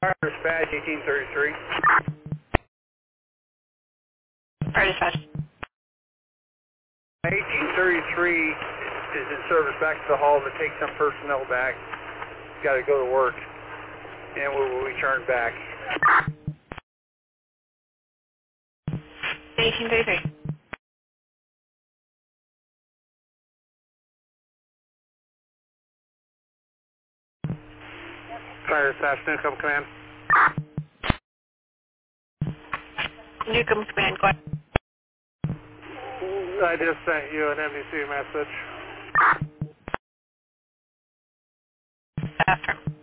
Fire dispatch 1833. Fire dispatch. 1833 is in service back to the hall to take some personnel back. Got to go to work, and we will return back. 1833. Fire dispatch, Newcomb Command. Newcomb Command, go ahead. I just sent you an NBC message. After.